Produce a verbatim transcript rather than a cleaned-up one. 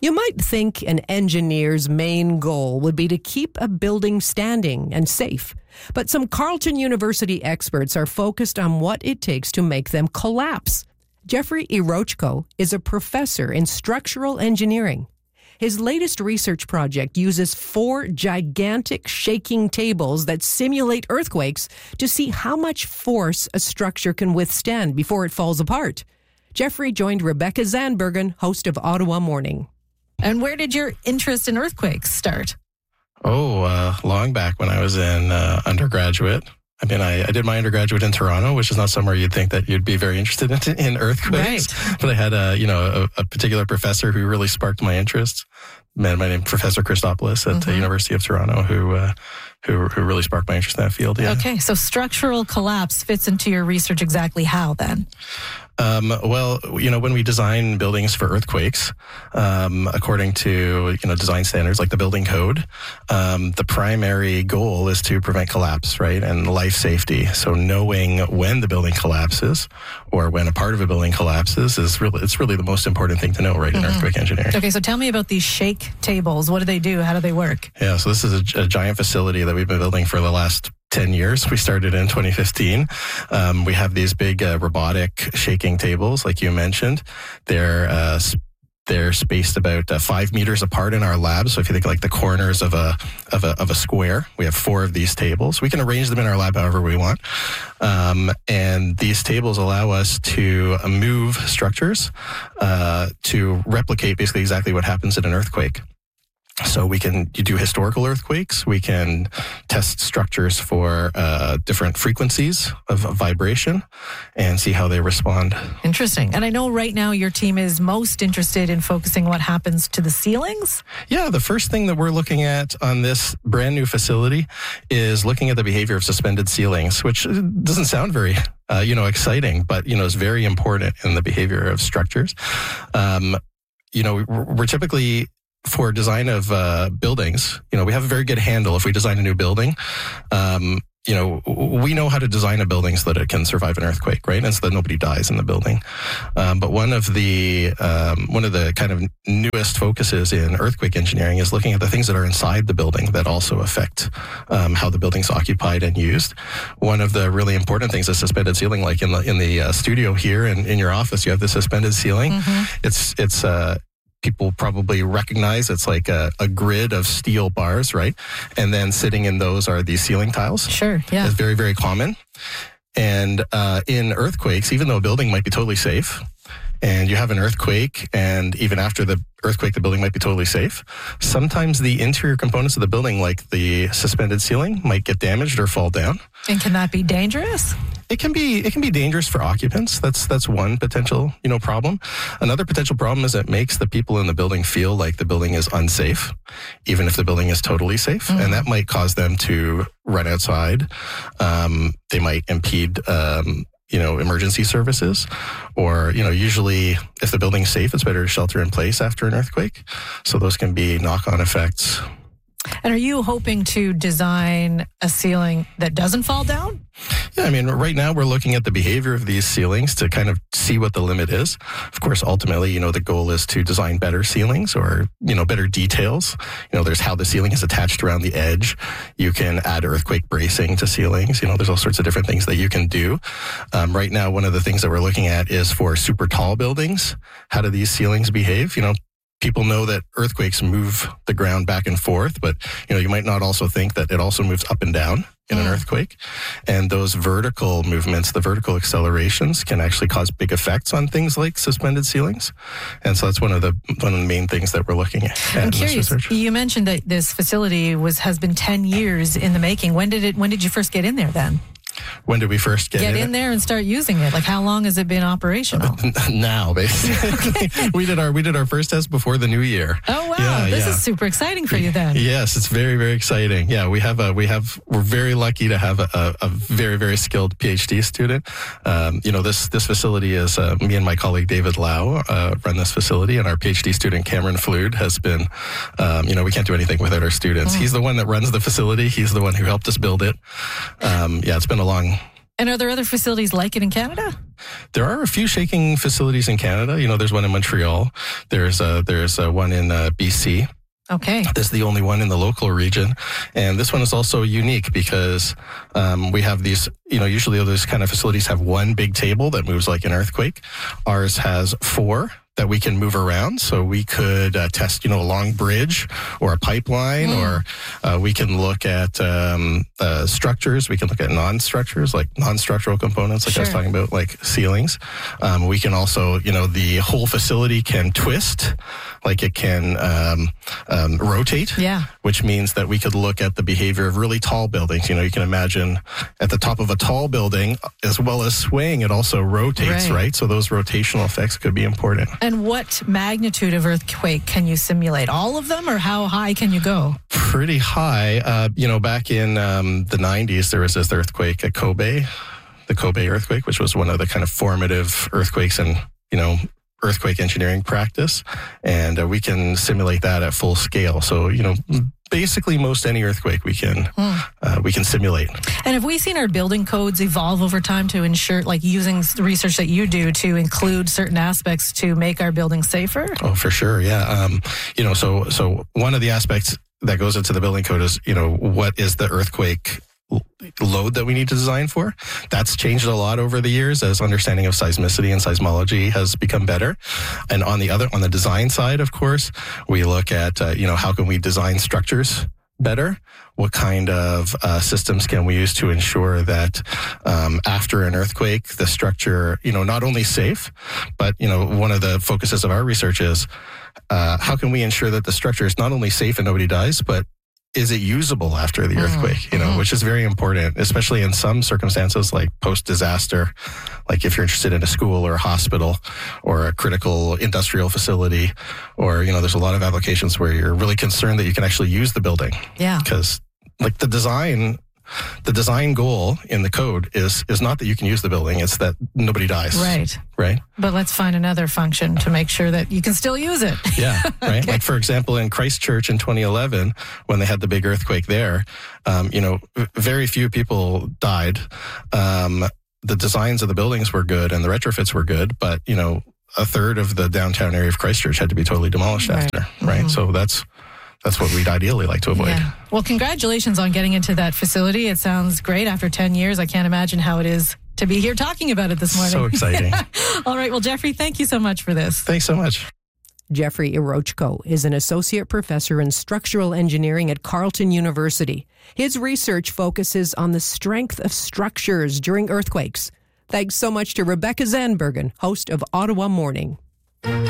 You might think an engineer's main goal would be to keep a building standing and safe. But some Carleton University experts are focused on what it takes to make them collapse. Jeffrey Irochko is a professor in structural engineering. His latest research project uses four gigantic shaking tables that simulate earthquakes to see how much force a structure can withstand before it falls apart. Jeffrey joined Rebecca Zandbergen, host of Ottawa Morning. And where did your interest in earthquakes start? Oh, uh, long back when I was in uh, undergraduate. I mean, I, I did my undergraduate in Toronto, which is not somewhere you'd think that you'd be very interested in, in earthquakes. Right. But I had a, you know, a, a particular professor who really sparked my interest. Man, my name Professor Christopoulos at mm-hmm. the University of Toronto, who, uh, who who really sparked my interest in that field. Yeah. Okay, so structural collapse fits into your research exactly how then? Um, well, you know, when we design buildings for earthquakes, um, according to, you know, design standards like the building code, um, the primary goal is to prevent collapse, right? And life safety. So knowing when the building collapses or when a part of a building collapses is really, it's really the most important thing to know, right, in mm-hmm. earthquake engineering. Okay, so tell me about these shake tables. What do they do? How do they work? Yeah, so this is a, a giant facility that we've been building for the last ten years. We started in twenty fifteen. Um, we have these big uh, robotic shaking tables, like you mentioned. They're uh, they're spaced about uh, five meters apart in our lab. So if you think like the corners of a of a of a square, we have four of these tables. We can arrange them in our lab however we want, um, and these tables allow us to move structures uh, to replicate basically exactly what happens in an earthquake. So we can you do historical earthquakes. We can test structures for uh, different frequencies of vibration and see how they respond. Interesting. And I know right now your team is most interested in focusing what happens to the ceilings. Yeah, the first thing that we're looking at on this brand new facility is looking at the behavior of suspended ceilings, which doesn't sound very uh, you know exciting, but you know is very important in the behavior of structures. Um, you know, we're typically for design of uh, buildings, you know, we have a very good handle if we design a new building. Um, you know, we know how to design a building so that it can survive an earthquake, right? And so that nobody dies in the building. Um, but one of the um, one of the kind of newest focuses in earthquake engineering is looking at the things that are inside the building that also affect um, how the building's occupied and used. One of the really important things is suspended ceiling. Like in the in the uh, studio here and in your office, you have the suspended ceiling. Mm-hmm. It's it's uh, people probably recognize it's like a, a grid of steel bars, right? And then sitting in those are these ceiling tiles. Sure, yeah. It's very, very common. And uh, in earthquakes, even though a building might be totally safe, and you have an earthquake, and even after the earthquake, the building might be totally safe, sometimes the interior components of the building, like the suspended ceiling, might get damaged or fall down. And can that be dangerous? It can be it can be dangerous for occupants. That's that's one potential, you know, problem. Another potential problem is it makes the people in the building feel like the building is unsafe, even if the building is totally safe. Mm-hmm. And that might cause them to run outside. Um, they might impede um, you know, emergency services, or, you know, usually if the building's safe, it's better to shelter in place after an earthquake. So those can be knock-on effects. And are you hoping to design a ceiling that doesn't fall down? Yeah, I mean, right now we're looking at the behavior of these ceilings to kind of see what the limit is. Of course, ultimately, you know, the goal is to design better ceilings or, you know, better details. You know, there's how the ceiling is attached around the edge. You can add earthquake bracing to ceilings. You know, there's all sorts of different things that you can do. Um, right now, one of the things that we're looking at is for super tall buildings. How do these ceilings behave? You know, people know that earthquakes move the ground back and forth, but, you know, you might not also think that it also moves up and down in an earthquake. And those vertical movements, the vertical accelerations, can actually cause big effects on things like suspended ceilings. And so that's one of the one of the main things that we're looking at. I'm curious. You mentioned that this facility was has been ten years in the making. When did it? When did you first get in there then? When did we first get, get in, in it? there and start using it? Like, how long has it been operational? Now, basically. Okay. we did our we did our first test before the new year. Oh wow, yeah, this yeah. is super exciting for you then. Yes, it's very very exciting. Yeah, we have a we have we're very lucky to have a, a, a very very skilled PhD student. Um, you know, this this facility is uh, me and my colleague David Lau uh, run this facility, and our PhD student Cameron Flood has been. Um, you know, we can't do anything without our students. Mm. He's the one that runs the facility. He's the one who helped us build it. Um, yeah, it's been a long. And are there other facilities like it in Canada? There are a few shaking facilities in Canada. You know, there's one in Montreal. There's a, there's a one in uh, B C. Okay. This is the only one in the local region. And this one is also unique because um, we have these, you know, usually those kind of facilities have one big table that moves like an earthquake. Ours has four that we can move around. So we could uh, test, you know, a long bridge or a pipeline, mm. or uh, we can look at um, uh, structures. We can look at non-structures, like non-structural components, like sure. I was talking about, like ceilings. Um, we can also, you know, the whole facility can twist, like it can um, um, rotate, yeah. which means that we could look at the behavior of really tall buildings. You know, you can imagine at the top of a tall building, as well as swaying, it also rotates, right? right? So those rotational effects could be important. And what magnitude of earthquake can you simulate? All of them, or how high can you go? Pretty high. Uh, you know, back in um, the nineties, there was this earthquake at Kobe, the Kobe earthquake, which was one of the kind of formative earthquakes in, you know, earthquake engineering practice. And uh, we can simulate that at full scale. So, you know, basically most any earthquake we can hmm. uh, we can simulate. And have we seen our building codes evolve over time to ensure, like using the research that you do to include certain aspects to make our buildings safer? Oh, for sure, yeah. Um, you know, so so one of the aspects that goes into the building code is, you know, what is the earthquake load that we need to design for. That's changed a lot over the years as understanding of seismicity and seismology has become better. And on the other, on the design side, of course, we look at, uh, you know, how can we design structures better? What kind of uh, systems can we use to ensure that um, after an earthquake, the structure, you know, not only safe, but, you know, one of the focuses of our research is uh, how can we ensure that the structure is not only safe and nobody dies, but is it usable after the earthquake, mm-hmm. you know, which is very important, especially in some circumstances like post-disaster, like if you're interested in a school or a hospital or a critical industrial facility, or, you know, there's a lot of applications where you're really concerned that you can actually use the building. Yeah. Because like the design... The design goal in the code is is not that you can use the building, it's that nobody dies. Right. Right. But let's find another function to make sure that you can still use it. Yeah, right. Okay. Like, for example, in Christchurch in twenty eleven, when they had the big earthquake there, um, you know, very few people died. Um, the designs of the buildings were good and the retrofits were good, but, you know, a third of the downtown area of Christchurch had to be totally demolished right. after, right? Mm-hmm. So that's... That's what we'd ideally like to avoid. Yeah. Well, congratulations on getting into that facility. It sounds great after ten years. I can't imagine how it is to be here talking about it this morning. So exciting. All right. Well, Jeffrey, thank you so much for this. Thanks so much. Jeffrey Irochko is an associate professor in structural engineering at Carleton University. His research focuses on the strength of structures during earthquakes. Thanks so much to Rebecca Zandbergen, host of Ottawa Morning.